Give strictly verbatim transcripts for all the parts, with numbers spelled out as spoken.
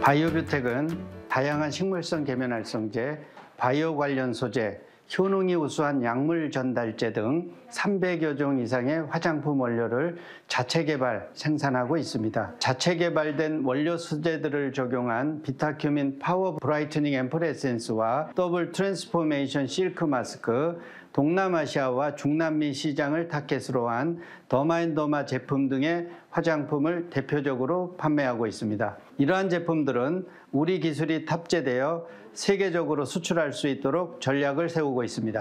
바이오뷰텍은 다양한 식물성 계면활성제, 바이오 관련 소재, 효능이 우수한 약물 전달제 등 삼백여 종 이상의 화장품 원료를 자체 개발, 생산하고 있습니다. 자체 개발된 원료 소재들을 적용한 비타큐민 파워 브라이트닝 앰플 에센스와 더블 트랜스포메이션 실크 마스크, 동남아시아와 중남미 시장을 타겟으로 한 더마앤더마 제품 등의 화장품을 대표적으로 판매하고 있습니다. 이러한 제품들은 우리 기술이 탑재되어 세계적으로 수출할 수 있도록 전략을 세우고 있습니다.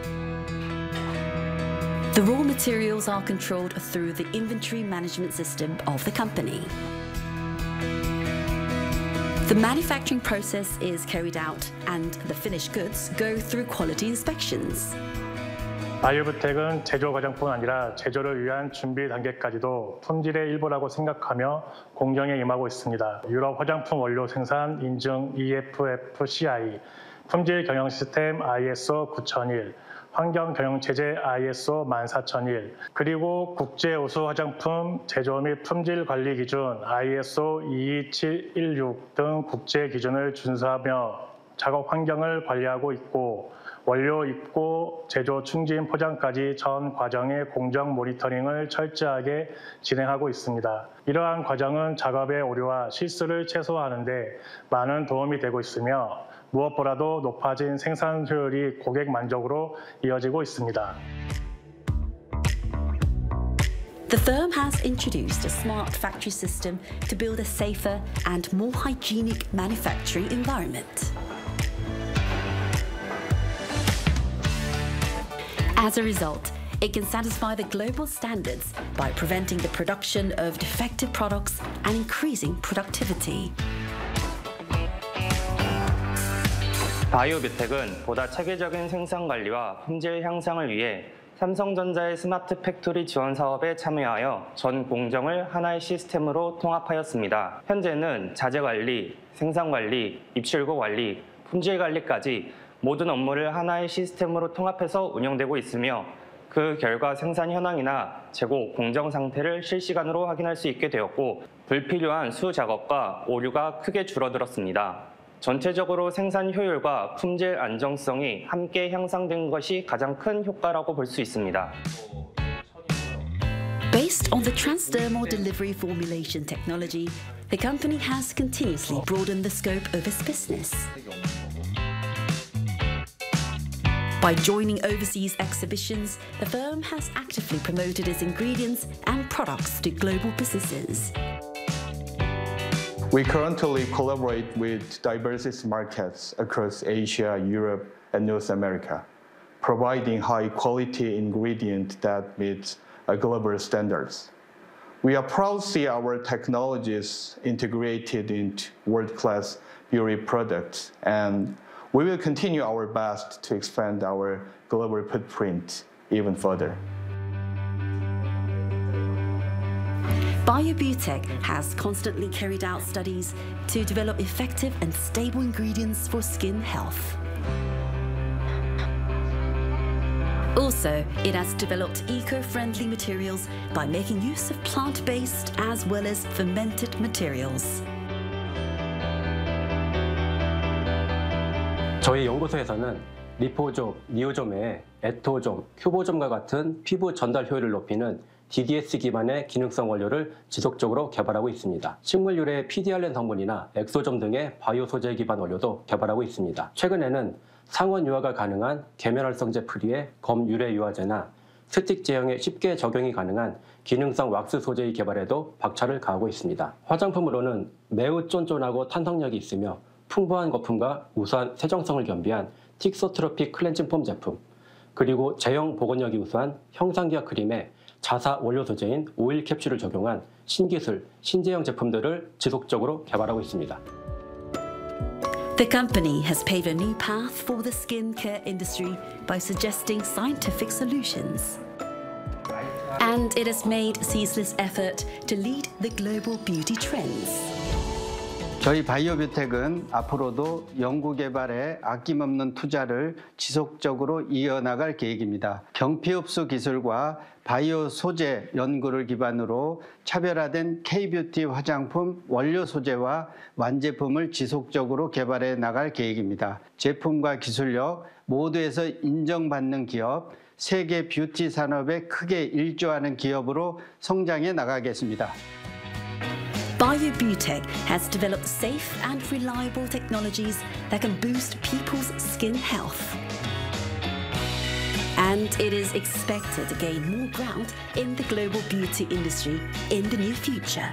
The raw materials are controlled through the inventory management system of the company. The manufacturing process is carried out and the finished goods go through quality inspections. 바이오뷰텍은 제조 과정뿐 아니라 제조를 위한 준비 단계까지도 품질의 일부라고 생각하며 공정에 임하고 있습니다. 유럽 화장품 원료 생산 인증 이 에프 에프 씨 아이, 품질 경영 시스템 아이 에스 오 구천일, 환경 경영 체제 아이 에스 오 만 사천일, 그리고 국제 우수 화장품 제조 및 품질 관리 기준 아이 에스 오 이이칠일육 등 국제 기준을 준수하며 작업 환경을 관리하고 있고, 원료 입고, 제조, 충진, 포장까지 전 과정의 공정 모니터링을 철저하게 진행하고 있습니다. 이러한 과정은 작업의 오류와 실수를 최소화하는 데 많은 도움이 되고 있으며 무엇보다도 높아진 생산 효율이 고객 만족으로 이어지고 있습니다. The firm has introduced a smart factory system to build a safer and more hygienic manufacturing environment. As a result, it can satisfy the global standards by preventing the production of defective products and increasing productivity. 바이오뷰텍은 보다 체계적인 생산 관리와 품질 향상을 위해 삼성전자의 스마트 팩토리 지원 사업에 참여하여 전 공정을 하나의 시스템으로 통합하였습니다. 현재는 자재 관리, 생산 관리, 입출고 관리, 품질 관리까지 모든 업무를 하나의 시스템으로 통합해서 운영되고 있으며 그 결과 생산 현황이나 재고 공정 상태를 실시간으로 확인할 수 있게 되었고 불필요한 수작업과 오류가 크게 줄어들었습니다. 전체적으로 생산 효율과 품질 안정성이 함께 향상된 것이 가장 큰 효과라고 볼 수 있습니다. Based on the transdermal delivery formulation technology, the company has continuously broadened the scope of its business. By joining overseas exhibitions, the firm has actively promoted its ingredients and products to global businesses. We currently collaborate with diverse markets across Asia, Europe, and North America, providing high-quality ingredients that meet global standards. We are proud to see our technologies integrated into world-class beauty products, and we will continue our best to expand our global footprint even further. Baiobutek has constantly carried out studies to develop effective and stable ingredients for skin health. Also, it has developed eco-friendly materials by making use of plant-based as well as fermented materials. 저희 연구소에서는 리포좀, 니오좀의 에토좀, 큐보좀과 같은 피부 전달 효율을 높이는 디 디 에스 기반의 기능성 원료를 지속적으로 개발하고 있습니다. 식물 유래 피디알렌 성분이나 엑소점 등의 바이오 소재 기반 원료도 개발하고 있습니다. 최근에는 상온 유화가 가능한 계면활성제 프리의 검 유래 유화제나 스틱 제형에 쉽게 적용이 가능한 기능성 왁스 소재의 개발에도 박차를 가하고 있습니다. 화장품으로는 매우 쫀쫀하고 탄성력이 있으며 풍부한 거품과 우수한 세정성을 겸비한 틱소트로픽 클렌징 폼 제품, 그리고 제형 복원력이 우수한 형상기화 크림에 자사 원료 소재인 오일 캡슐을 적용한 신기술, 신제형 제품들을 지속적으로 개발하고 있습니다. The company has paved a new path for the skincare industry by suggesting scientific solutions. And it has made ceaseless effort to lead the global beauty trends. 저희 바이오뷰텍은 앞으로도 연구개발에 아낌없는 투자를 지속적으로 이어나갈 계획입니다. 경피흡수 기술과 바이오 소재 연구를 기반으로 차별화된 K-뷰티 화장품 원료 소재와 완제품을 지속적으로 개발해 나갈 계획입니다. 제품과 기술력 모두에서 인정받는 기업, 세계 뷰티 산업에 크게 일조하는 기업으로 성장해 나가겠습니다. BioButech has developed safe and reliable technologies that can boost people's skin health. And it is expected to gain more ground in the global beauty industry in the near future.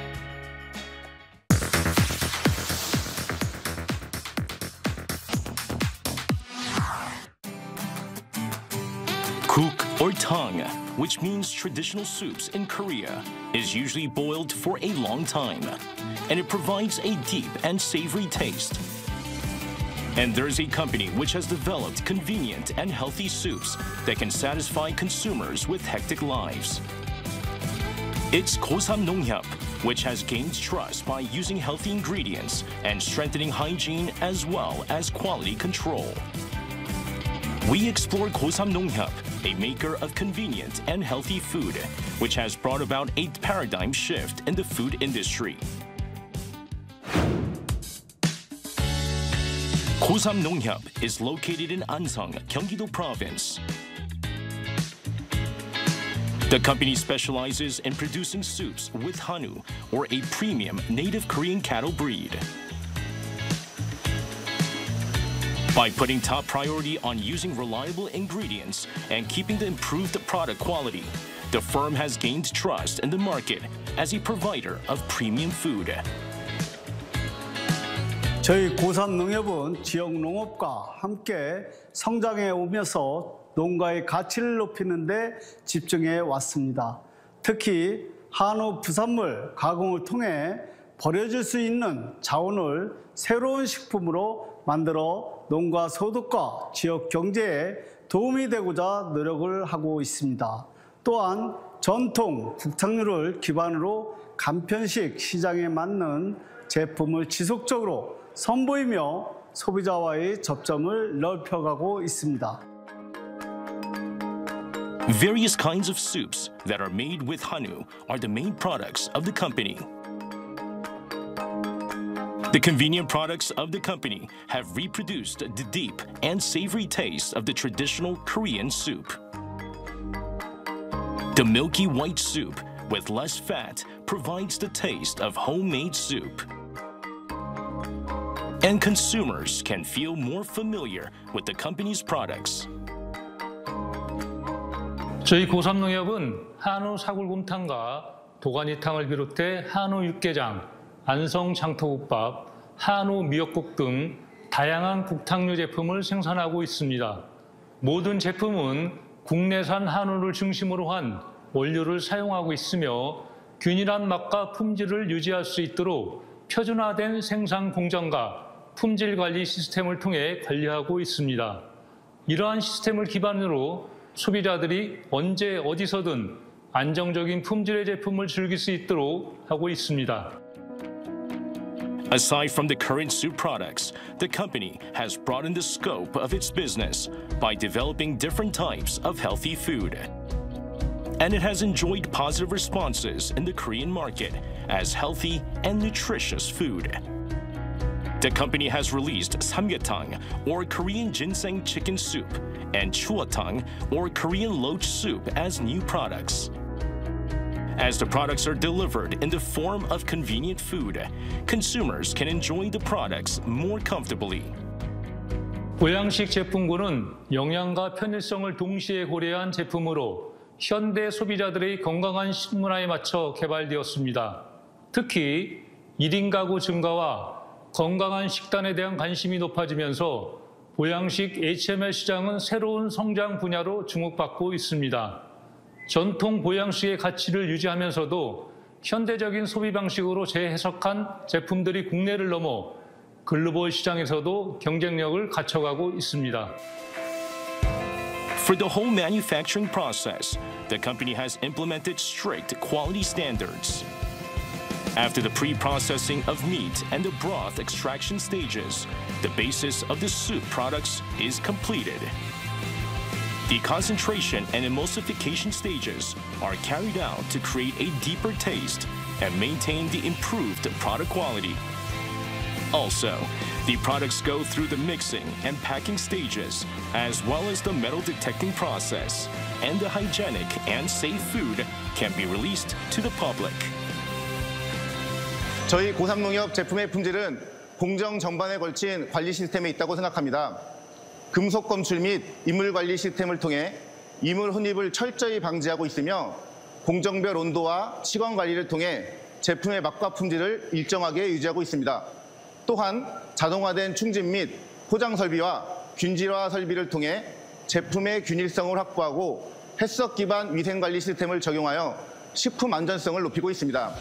Kuk or tang, which means traditional soups in Korea, is usually boiled for a long time, and it provides a deep and savory taste. And there's a company which has developed convenient and healthy soups that can satisfy consumers with hectic lives. It's Kosam Nonghyap, which has gained trust by using healthy ingredients and strengthening hygiene as well as quality control. We explore Kosam Nonghyap, a maker of convenient and healthy food, which has brought about a paradigm shift in the food industry. Kosam Nonghyap is located in Ansang, Gyeonggi-do Province. The company specializes in producing soups with Hanwoo, or a premium native Korean cattle breed. By putting top priority on using reliable ingredients and keeping the improved product quality, the firm has gained trust in the market as a provider of premium food. 저희 고삼농협은 지역 농업과 함께 성장해 오면서 농가의 가치를 높이는 데 집중해 왔습니다. 특히 한우 부산물 가공을 통해 버려질 수 있는 자원을 새로운 식품으로 만들어 농가 소득과 지역 경제에 도움이 되고자 노력을 하고 있습니다. 또한 전통 국탕류를 기반으로 간편식 시장에 맞는 제품을 지속적으로 선보이며 소비자와의 접점을 넓혀가고 있습니다. Various kinds of soups that are made with Hanwoo are the main products of the company. The convenient products of the company have reproduced the deep and savory taste of the traditional Korean soup. The milky white soup with less fat provides the taste of homemade soup. And consumers can feel more familiar with the company's products. 저희 고삼농협은 한우 사골곰탕과 도가니탕을 비롯해 한우 육개장, 안성 장터국밥, 한우 미역국 등 다양한 국탕류 제품을 생산하고 있습니다. 모든 제품은 국내산 한우를 중심으로 한 원료를 사용하고 있으며 균일한 맛과 품질을 유지할 수 있도록 표준화된 생산 공정과 품질 관리 시스템을 통해 관리하고 있습니다. 이러한 시스템을 기반으로 소비자들이 언제 어디서든 안정적인 품질의 제품을 즐길 수 있도록 하고 있습니다. Aside from the current soup products, the company has broadened the scope of its business by developing different types of healthy food. And it has enjoyed positive responses in the Korean market as healthy and nutritious food. The company has released samgyetang, or Korean ginseng chicken soup, and chuotang, or Korean loach soup as new products. As the products are delivered in the form of convenient food, consumers can enjoy the products more comfortably. 보양식 제품군은 영양과 편의성을 동시에 고려한 제품으로 현대 소비자들의 건강한 식문화에 맞춰 개발되었습니다. 특히 일 인 가구 증가와 건강한 식단에 대한 관심이 높아지면서 보양식 에이치엠엘 시장은 새로운 성장 분야로 주목받고 있습니다. 전통 보양식의 가치를 유지하면서도 현대적인 소비 방식으로 재해석한 제품들이 국내를 넘어 글로벌 시장에서도 경쟁력을 갖춰가고 있습니다. For the whole manufacturing process, the company has implemented strict quality standards. After the pre-processing of meat and the broth extraction stages, the basis of the soup products is completed. The concentration and emulsification stages are carried out to create a deeper taste and maintain the improved product quality. Also, the products go through the mixing and packing stages, as well as the metal detecting process, and the hygienic and safe food can be released to the public. 저희 고삼농협 제품의 품질은 공정 전반에 걸친 관리 시스템에 있다고 생각합니다. 금속 검출 및 이물 관리 시스템을 통해 이물 혼입을 철저히 방지하고 있으며 공정별 온도와 시간 관리를 통해 제품의 맛과 품질을 일정하게 유지하고 있습니다. 또한 자동화된 충진 및 포장 설비와 균질화 설비를 통해 제품의 균일성을 확보하고 햇석 기반 위생 관리 시스템을 적용하여 식품 안전성을 높이고 있습니다.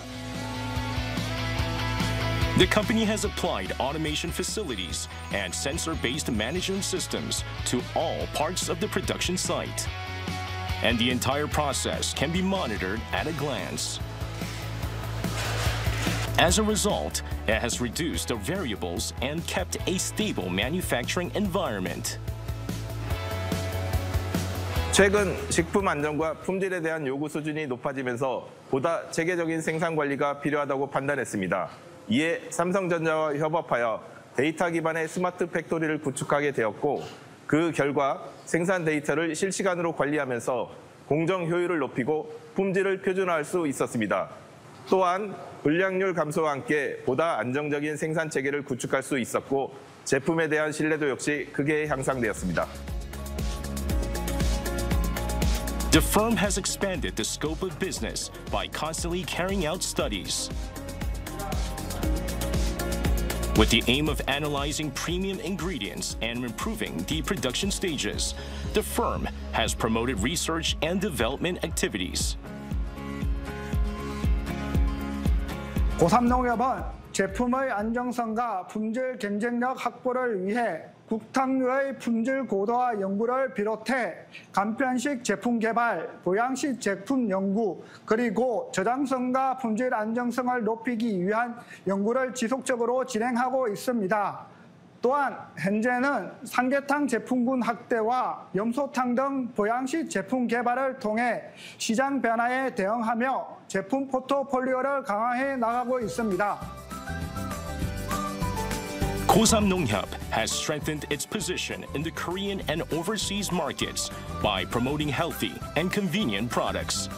The company has applied automation facilities and sensor-based management systems to all parts of the production site. And the entire process can be monitored at a glance. As a result, it has reduced the variables and kept a stable manufacturing environment. 최근 식품 안전과 품질에 대한 요구 수준이 높아지면서 보다 체계적인 생산 관리가 필요하다고 판단했습니다. 이에 삼성전자와 협업하여 데이터 기반의 스마트 팩토리를 구축하게 되었고, 그 결과 생산 데이터를 실시간으로 관리하면서 공정 효율을 높이고 품질을 표준화할 수 있었습니다. 또한 불량률 감소와 함께 보다 안정적인 생산 체계를 구축할 수 있었고, 제품에 대한 신뢰도 역시 크게 향상되었습니다. The firm has expanded the scope of business by constantly carrying out studies. With the aim of analyzing premium ingredients and improving the production stages, the firm has promoted research and development activities. 고삼농협은 제품의 안정성과 품질 경쟁력 확보를 위해 국탕류의 품질 고도화 연구를 비롯해 간편식 제품 개발, 보양식 제품 연구, 그리고 저장성과 품질 안정성을 높이기 위한 연구를 지속적으로 진행하고 있습니다. 또한 현재는 삼계탕 제품군 확대와 염소탕 등 보양식 제품 개발을 통해 시장 변화에 대응하며 제품 포트폴리오를 강화해 나가고 있습니다. 고삼농협 has strengthened its position in the Korean and overseas markets by promoting healthy and convenient products.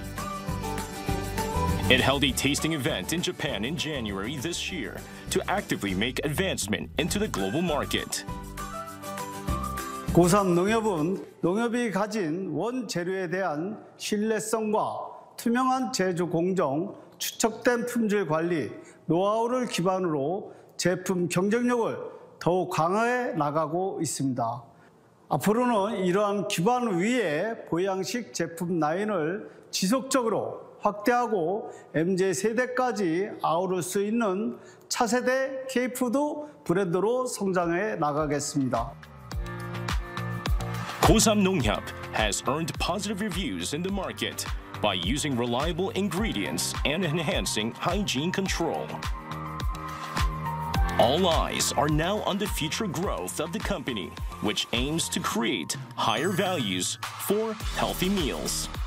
It held a tasting event in Japan in January this year to actively make advancement into the global market. 고삼농협은 농협이 가진 원재료에 대한 신뢰성과 투명한 제조 공정, 추적된 품질 관리, 노하우를 기반으로 제품 경쟁력을 더욱 강화해 나가고 있습니다. 앞으로는 이러한 기반 위에 보양식 제품 라인을 지속적으로 확대하고 엠지 세대까지 아우를 수 있는 차세대 K푸드 브랜드로 성장해 나가겠습니다. 고삼농협 has earned positive reviews in the market by using reliable ingredients and enhancing hygiene control. All eyes are now on the future growth of the company, which aims to create higher values for healthy meals.